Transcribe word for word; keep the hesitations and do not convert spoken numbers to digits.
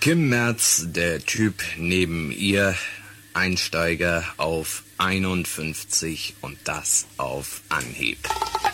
Kim Merz, der Typ neben ihr, Einsteiger auf einundfünfzig und das auf Anhieb.